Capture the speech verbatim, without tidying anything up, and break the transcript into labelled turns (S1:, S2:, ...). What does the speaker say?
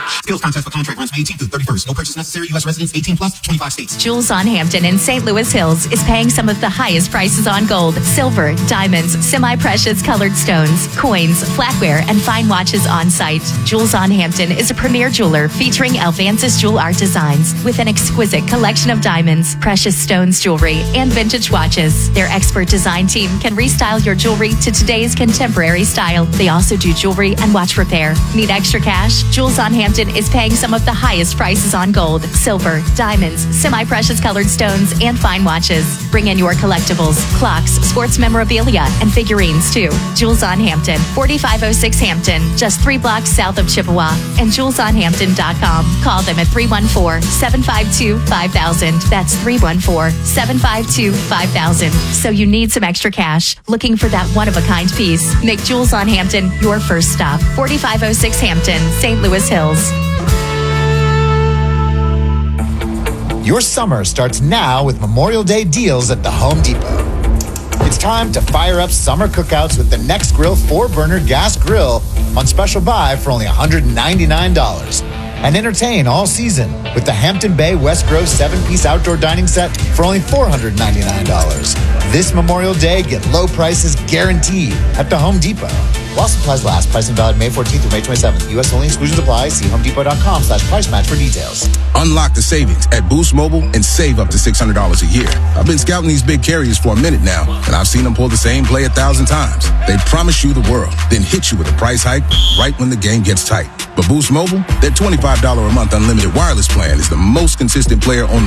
S1: Skills contest for contract runs May eighteenth through thirty-first. No purchase necessary. U S residents eighteen plus, twenty-five states.
S2: Jewels on Hampton in Saint Louis Hills is paying some of the highest prices on gold, silver, diamonds, semi-precious colored stones, coins, flatware, and fine watches on site. Jewels on Hampton is a premier jeweler featuring Alvancis Jewel Art Designs with an exquisite collection of diamonds, precious stones jewelry, and vintage watches. Their expert design team can restyle your jewelry to today's contemporary style. They also do jewelry and watch repair. Need extra cash? Jewels on Hampton is paying some of the highest prices on gold, silver, diamonds, semi-precious colored stones, and fine watches. Bring in your collectibles, clocks, sports memorabilia, and figurines too. Jewels on Hampton, forty-five oh six Hampton, just three blocks south of Chippewa, and jewels on hampton dot com. Call them at three one four, seven five two, five thousand. That's three one four, seven five two, five thousand. So you need some extra cash. Looking for that one-of-a-kind piece? Make Jewels on Hampton your first stop. forty-five oh six Hampton, Saint Louis Hills.
S3: Your summer starts now with Memorial Day deals at the Home Depot. It's time to fire up summer cookouts with the Next Grill four burner gas grill on special buy for only one hundred ninety-nine dollars. And entertain all season with the Hampton Bay West Grove seven-piece outdoor dining set for only four hundred ninety-nine dollars. This Memorial Day, get low prices guaranteed at the Home Depot. While supplies last, pricing valid May fourteenth through May twenty-seventh. U S only, exclusions apply. See homedepot.com slash price match for details.
S4: Unlock the savings at Boost Mobile and save up to six hundred dollars a year. I've been scouting these big carriers for a minute now, and I've seen them pull the same play a thousand times. They promise you the world, then hit you with a price hike right when the game gets tight. But Boost Mobile, their twenty-five dollars a month unlimited wireless plan is the most consistent player on